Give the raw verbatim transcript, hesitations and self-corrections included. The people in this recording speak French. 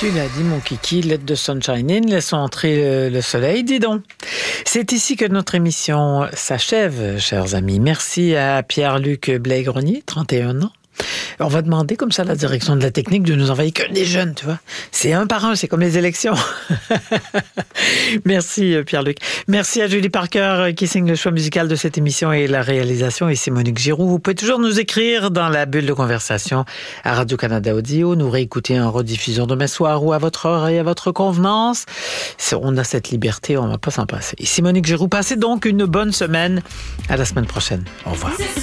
Tu l'as dit, mon kiki, let the sunshine in, laissons entrer le soleil, dis donc. C'est ici que notre émission s'achève, chers amis. Merci à Pierre-Luc Blais-Grenier, trente et un ans. On va demander comme ça à la direction de la technique de nous envoyer que des jeunes, tu vois. C'est un par un, c'est comme les élections. Merci Pierre-Luc. Merci à Julie Parker qui signe le choix musical de cette émission et la réalisation. Ici Monique Giroux. Vous pouvez toujours nous écrire dans la bulle de conversation à Radio-Canada Audio, nous réécouter en rediffusion demain soir ou à votre heure et à votre convenance. On a cette liberté, on ne va pas s'en passer. Ici Monique Giroux. Passez donc une bonne semaine. À la semaine prochaine. Au revoir.